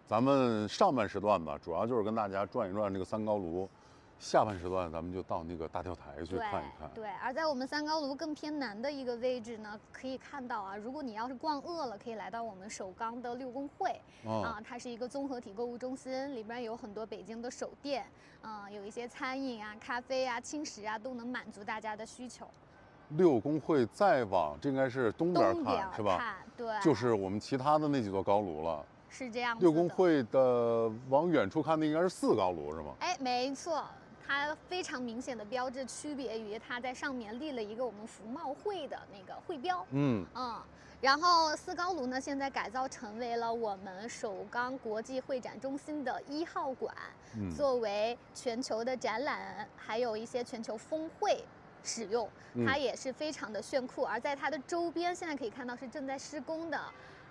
咱们上半时段吧，主要就是跟大家转一转这个三高炉，下半时段咱们就到那个大跳台去看一看。 对，而在我们三高炉更偏南的一个位置呢，可以看到啊，如果你要是逛饿了，可以来到我们首钢的六公会它是一个综合体购物中心，里边有很多北京的手店，有一些餐饮啊、咖啡啊、轻食啊，都能满足大家的需求。 六公会再往这应该是东边看是吧？ 对， 就是我们其他的那几座高炉了。 是这样子的。 六公会的往远处看的应该是四高炉是吗？ 哎，没错。它非常明显的标志区别于它在上面立了一个我们服贸会的那个会标，然后四高炉呢现在改造成为了我们首钢国际会展中心的1号馆，作为全球的展览还有一些全球峰会使用，它也是非常的炫酷。而在它的周边现在可以看到是正在施工的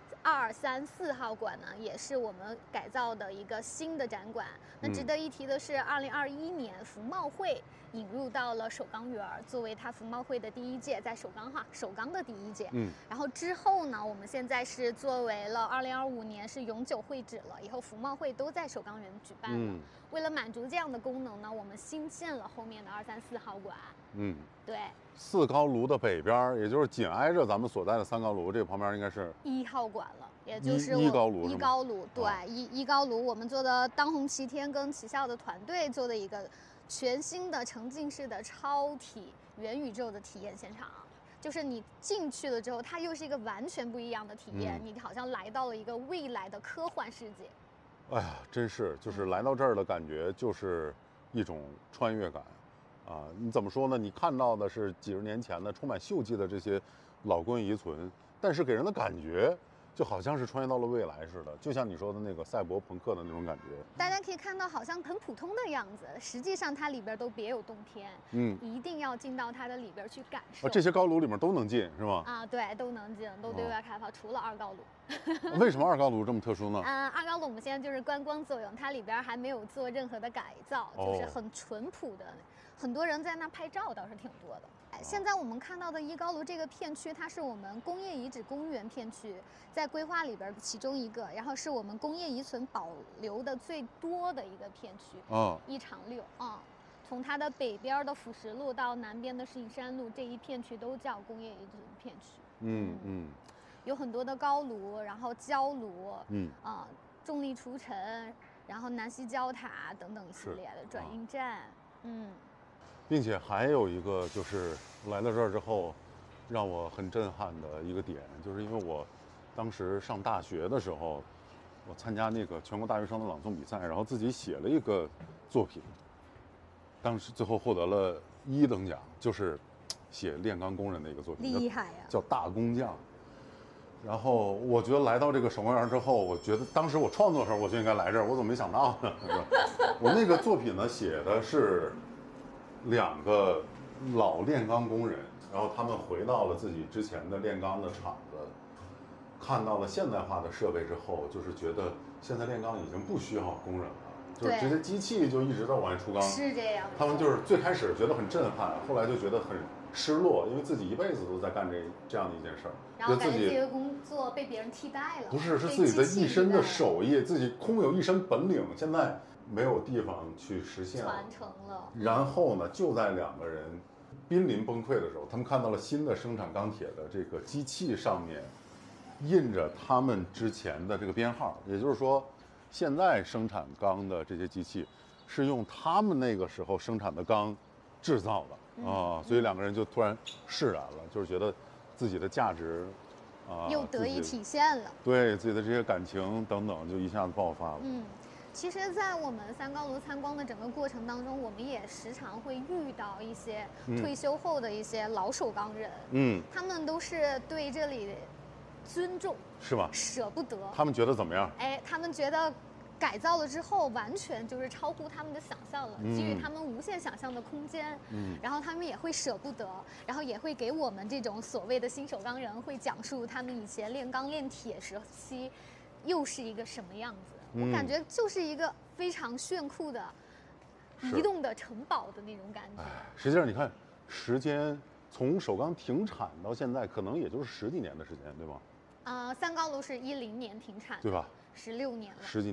2、3、4号馆呢，也是我们改造的一个新的展馆。那值得一提的是，2021年服贸会引入到了首钢园，作为它服贸会的第1届，在首钢的第1届。然后之后呢，我们现在是作为了2025年是永久会址了，以后服贸会都在首钢园举办了。为了满足这样的功能呢，我们新建了后面的2、3、4号馆。对。 四高炉的北边，也就是紧挨着咱们所在的三高炉，这个旁边应该是 1号馆了，也就是一高炉。 一高炉，对，一高炉，我们做的当红齐天跟旗下的团队做的一个全新的沉浸式的超体元宇宙的体验现场。就是你进去了之后，它又是一个完全不一样的体验，你好像来到了一个未来的科幻世界。 哎呀，真是，就是来到这儿的感觉，就是一种穿越感。你怎么说呢？你看到的是几十年前的充满锈迹的这些老工业遗存，但是给人的感觉就好像是穿越到了未来似的，就像你说的那个赛博朋克的那种感觉。 大家可以看到，好像很普通的样子，实际上它里边都别有洞天。一定要进到它的里边去感受。 这些高炉里面都能进是吗？ 对，都能进，都对外开放，除了2高炉。 为什么2高炉这么特殊呢 ？2高炉我们现在就是观光作用，它里边还没有做任何的改造，就是很淳朴的。很多人在那拍照倒是挺多的。现在我们看到的一高炉这个片区，它是我们工业遗址公园片区，在规划里边其中一个，然后是我们工业遗存保留的最多的一个片区。一长溜从它的北边的辅石路到南边的石景山路，这一片区都叫工业遗址片区。有很多的高炉，然后焦炉，重力除尘，然后南溪焦塔等等一系列的转运站， 并且还有一个就是来到这儿之后，让我很震撼的一个点，就是因为我当时上大学的时候，我参加那个全国大学生的朗诵比赛，然后自己写了一个作品，当时最后获得了1等奖，就是写炼钢工人的一个作品， 厉害呀， 叫大工匠。然后我觉得来到这个首钢园之后，我觉得当时我创作的时候我就应该来这儿，我怎么没想到呢？我那个作品呢写的是2个老炼钢工人，然后他们回到了自己之前的炼钢的厂子，看到了现代化的设备之后，就是觉得现在炼钢已经不需要工人了，就是直接机器就一直在往外出钢。 是这样。 他们就是最开始觉得很震撼，后来就觉得很失落，因为自己一辈子都在干这样的一件事儿， 然后感觉自己的工作被别人替代了。 不是，是自己的一身的手艺，自己空有一身本领，现在没有地方去实现传承了。 然后呢，就在2个人濒临崩溃的时候，他们看到了新的生产钢铁的这个机器上面印着他们之前的这个编号，也就是说，现在生产钢的这些机器是用他们那个时候生产的钢制造的所以2个人就突然释然了，就是觉得自己的价值又得以体现了， 对自己的这些感情等等就一下子爆发了。 其实，在我们三高炉参观的整个过程当中，我们也时常会遇到一些退休后的一些老首钢人，他们都是对这里尊重， 是吧？ 舍不得。 他们觉得怎么样？ 他们觉得改造了之后，完全就是超乎他们的想象了，给予他们无限想象的空间。然后他们也会舍不得，然后也会给我们这种所谓的新首钢人，会讲述他们以前炼钢炼铁时期又是一个什么样子。我感觉就是一个非常炫酷的移动的城堡的那种感觉。 实际上，你看，时间从首钢停产到现在，可能也就是10几年的时间，对吗？ 三高炉是10年停产， 对吧？ 16年了， 10几年。